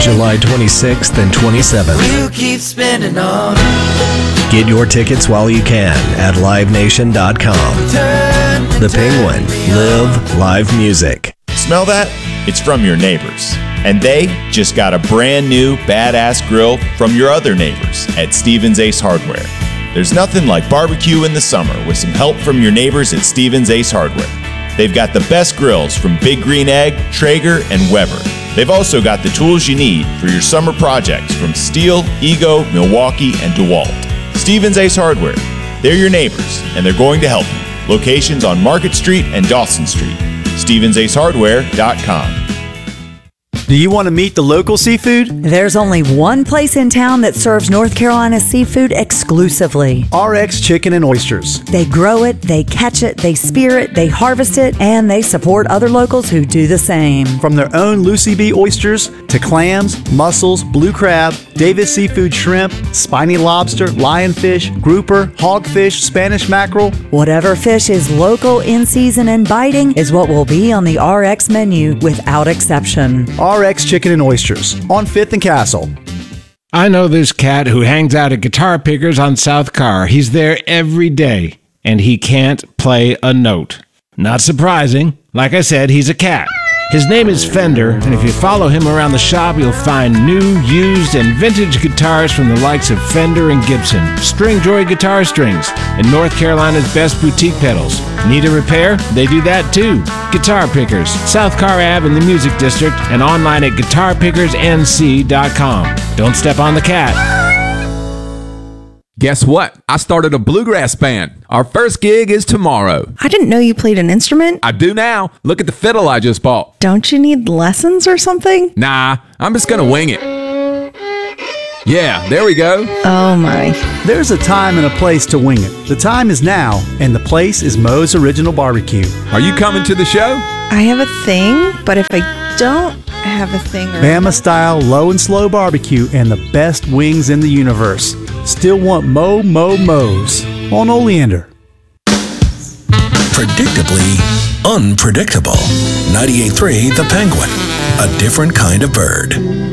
July 26th and 27th. We'll keep spending on. Get your tickets while you can at livenation.com. The Penguin. Live live music. Smell that? It's from your neighbors. And they just got a brand new badass grill from your other neighbors at Stevens Ace Hardware. There's nothing like barbecue in the summer with some help from your neighbors at Stevens Ace Hardware. They've got the best grills from Big Green Egg, Traeger, and Weber. They've also got the tools you need for your summer projects from Stihl, Ego, Milwaukee, and DeWalt. Stevens Ace Hardware. They're your neighbors, and they're going to help you. Locations on Market Street and Dawson Street. StevensAceHardware.com. Do you want to meet the local seafood? There's only one place in town that serves North Carolina seafood exclusively. RX Chicken and Oysters. They grow it, they catch it, they spear it, they harvest it, and they support other locals who do the same. From their own Lucy B oysters to clams, mussels, blue crab, Davis seafood shrimp, spiny lobster, lionfish, grouper, hogfish, Spanish mackerel. Whatever fish is local, in season, and biting is what will be on the RX menu without exception. RX Chicken and Oysters on 5th and Castle. I know this cat who hangs out at Guitar Pickers on South Carr. He's there every day, and he can't play a note. Not surprising. Like I said, he's a cat. His name is Fender, and if you follow him around the shop, you'll find new, used, and vintage guitars from the likes of Fender and Gibson, Stringjoy Guitar Strings, and North Carolina's best boutique pedals. Need a repair? They do that too. Guitar Pickers, South Carr Ave in the Music District, and online at guitarpickersnc.com. Don't step on the cat. Guess what? I started a bluegrass band. Our first gig is tomorrow. I didn't know you played an instrument. I do now. Look at the fiddle I just bought. Don't you need lessons or something? Nah, I'm just gonna wing it. Yeah, there we go. Oh my. There's a time and a place to wing it. The time is now, and the place is Moe's Original Barbecue. Are you coming to the show? I have a thing, but if I don't have a thing or... Bama-style low and slow barbecue and the best wings in the universe. Still want Moe's on Oleander. Predictably unpredictable. 98.3 The Penguin. A different kind of bird.